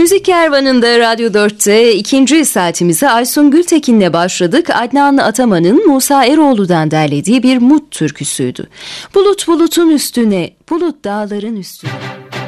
Müzik Kervanı'nda Radyo 4'te ikinci saatimize Aysun Gültekin'le başladık. Adnan Ataman'ın Musa Eroğlu'dan derlediği bir Mut türküsüydü. Bulut bulutun üstüne, bulut dağların üstüne.